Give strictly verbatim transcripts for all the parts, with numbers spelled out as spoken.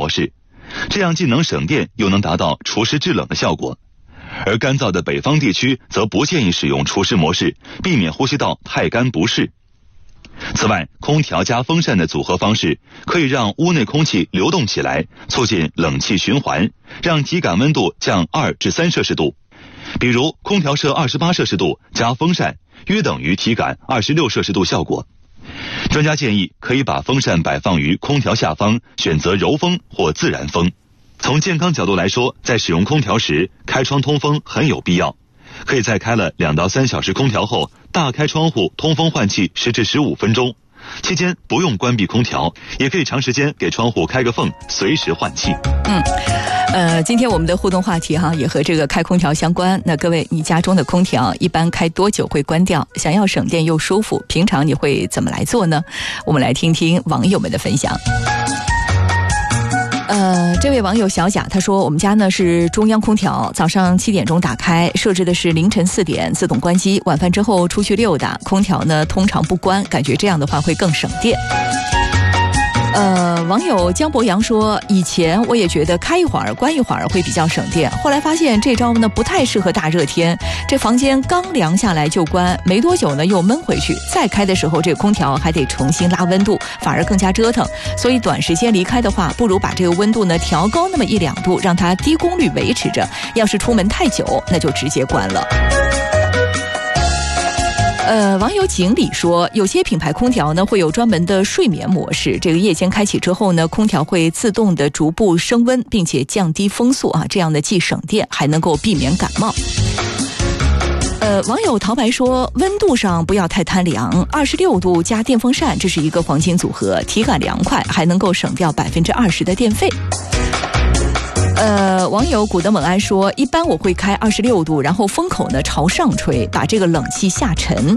模式，这样既能省电又能达到除湿制冷的效果。而干燥的北方地区则不建议使用除湿模式，避免呼吸道太干不适。此外，空调加风扇的组合方式可以让屋内空气流动起来，促进冷气循环，让体感温度降二至三摄氏度。比如空调设二十八摄氏度加风扇，约等于体感二十六摄氏度效果。专家建议可以把风扇摆放于空调下方，选择柔风或自然风。从健康角度来说，在使用空调时，开窗通风很有必要。可以在开了两到三小时空调后，大开窗户通风换气十至十五分钟，期间不用关闭空调，也可以长时间给窗户开个缝，随时换气。 嗯，呃，今天我们的互动话题哈，也和这个开空调相关。那各位，你家中的空调一般开多久会关掉？想要省电又舒服，平常你会怎么来做呢？我们来听听网友们的分享。呃，这位网友小贾他说，我们家呢是中央空调，早上七点钟打开，设置的是凌晨四点自动关机，晚饭之后出去溜达，空调呢通常不关，感觉这样的话会更省电。呃，网友江博洋说，以前我也觉得开一会儿关一会儿会比较省电，后来发现这招呢不太适合大热天，这房间刚凉下来就关，没多久呢又闷回去，再开的时候这个空调还得重新拉温度，反而更加折腾。所以短时间离开的话，不如把这个温度呢调高那么一两度，让它低功率维持着，要是出门太久那就直接关了。呃，网友锦鲤说，有些品牌空调呢会有专门的睡眠模式，这个夜间开启之后呢，空调会自动的逐步升温，并且降低风速啊，这样的既省电还能够避免感冒。呃，网友陶白说，温度上不要太贪凉，二十六度加电风扇，这是一个黄金组合，体感凉快，还能够省掉百分之二十的电费。呃，网友古德蒙安说，一般我会开二十六度，然后风口呢朝上吹，把这个冷气下沉。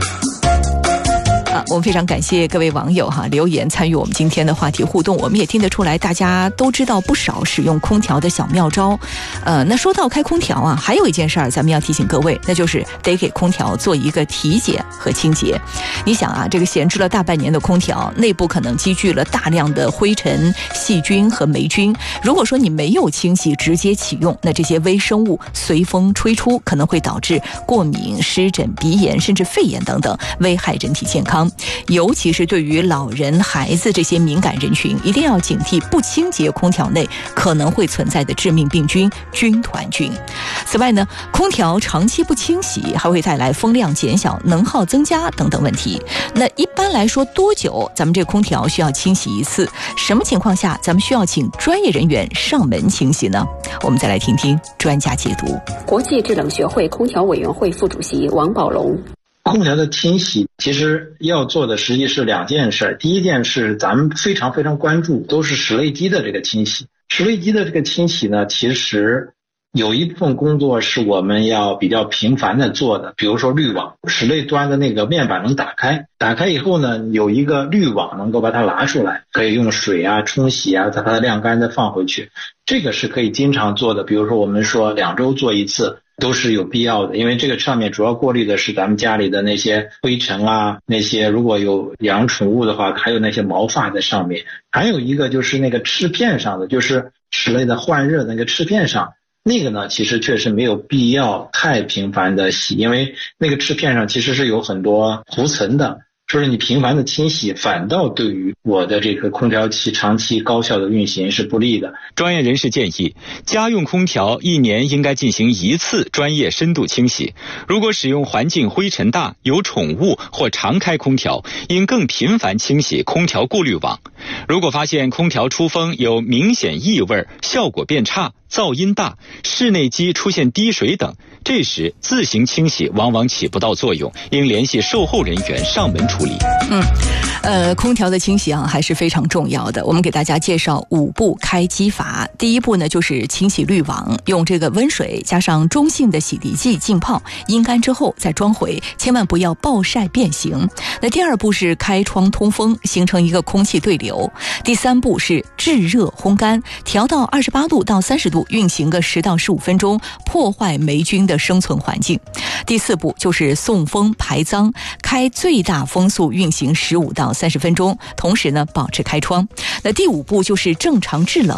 啊，我们非常感谢各位网友哈留言参与我们今天的话题互动，我们也听得出来，大家都知道不少使用空调的小妙招。呃，那说到开空调啊，还有一件事儿咱们要提醒各位，那就是得给空调做一个体检和清洁。你想啊，这个闲置了大半年的空调，内部可能积聚了大量的灰尘、细菌和霉菌。如果说你没有清洗，直接启用，那这些微生物随风吹出，可能会导致过敏、湿疹、鼻炎甚至肺炎等等，危害人体健康。尤其是对于老人、孩子这些敏感人群，一定要警惕不清洁空调内可能会存在的致命病菌军团菌。此外呢，空调长期不清洗还会带来风量减小、能耗增加等等问题。那一般来说，多久咱们这空调需要清洗一次？什么情况下咱们需要请专业人员上门清洗呢？我们再来听听专家解读。 国际制冷学会空调委员会副主席王宝龙。 空调的清洗其实要做的实际是两件事。第一件是咱们非常非常关注，都是室内机的这个清洗。室内机的这个清洗呢，其实有一部分工作是我们要比较频繁的做的，比如说滤网，室内端的那个面板能打开，打开以后呢，有一个滤网能够把它拿出来，可以用水啊冲洗啊，把它晾干再放回去，这个是可以经常做的。比如说我们说两周做一次都是有必要的，因为这个上面主要过滤的是咱们家里的那些灰尘啊，那些如果有养宠物的话，还有那些毛发在上面。还有一个就是那个翅片上的，就是室内的换热那个翅片上，那个呢其实确实没有必要太频繁的洗，因为那个翅片上其实是有很多涂层的，所以你频繁的清洗反倒对于我的这个空调器长期高效的运行是不利的。 专业人士建议，家用空调一年应该进行一次专业深度清洗。如果使用环境灰尘大、有宠物或常开空调，应更频繁清洗空调过滤网。如果发现空调出风有明显异味、效果变差、噪音大、室内机出现滴水等，这时自行清洗往往起不到作用，应联系售后人员上门处理。 嗯，呃，空调的清洗啊还是非常重要的。我们给大家介绍五步开机法。第一步呢，就是清洗滤网，用这个温水加上中性的洗涤剂浸泡，阴干之后再装回，千万不要暴晒变形。那第二步是开窗通风，形成一个空气对流。第三步是制热烘干，调到二十八度到三十度，运行个十到十五分钟，破坏霉菌的生存环境。第四步就是送风排脏，开最大风速运行十五到三十分钟，同时呢保持开窗。那第五步就是正常制冷，